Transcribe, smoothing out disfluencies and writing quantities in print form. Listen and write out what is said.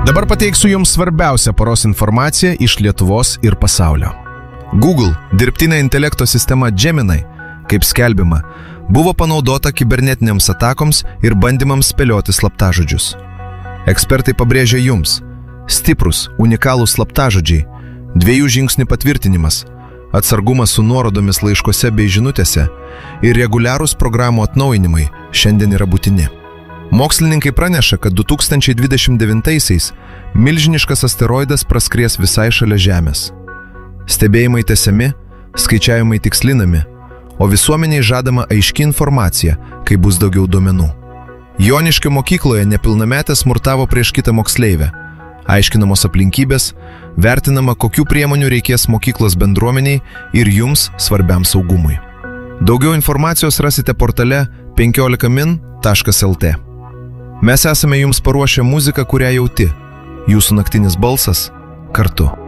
Dabar pateiksiu jums svarbiausią paros informaciją iš Lietuvos ir pasaulio. Google dirbtinio intelekto sistema Gemini, kaip skelbiama, buvo panaudota kibernetiniams atakoms ir bandymams spėlioti slaptažodžius. Ekspertai pabrėžia jums: stiprus, unikalūs slaptažodžiai, 2 žingsnių patvirtinimas, atsargumas su nuorodomis laiškose bei žinutėse ir reguliarūs programų atnaujinimai šiandien yra būtini. Mokslininkai praneša, kad 2029-aisiais milžiniškas asteroidas praskries visai šalia Žemės. Stebėjimai tęsiami, skaičiavimai tikslinami, o visuomeniai žadama aiški informacija, kai bus daugiau duomenų. Joniškio mokykloje nepilnametė smurtavo prieš kitą moksleivę. Aiškinamos aplinkybės, vertinama, kokių priemonių reikės mokyklos bendruomeniai ir jums svarbiam saugumui. Daugiau informacijos rasite portale 15min.lt. Mes esame jums paruošę muziką, kurią jauti. Jūsų naktinis balsas kartu.